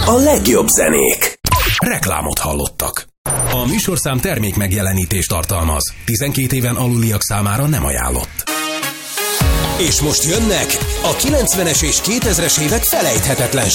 a legjobb zenék. Reklámot hallottak. A műsorszám termék megjelenítést tartalmaz. 12 éven aluliak számára nem ajánlott. És most jönnek a 90-es és 2000-es évek felejthetetlen